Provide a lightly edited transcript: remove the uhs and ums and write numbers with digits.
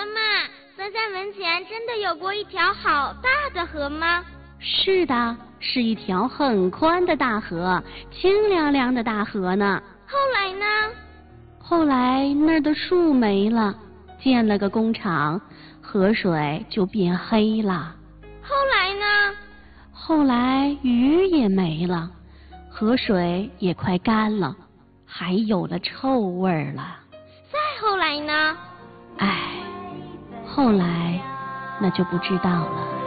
妈妈，塞在门前真的有过一条好大的河吗？ 是的，是一条很宽的大河，清凉凉的大河呢。 后来呢？ 后来那儿的树没了，建了个工厂，河水就变黑了。 后来呢？ 后来鱼也没了，河水也快干了，还有了臭味儿了。 再后来呢？ 唉，后来那就不知道了。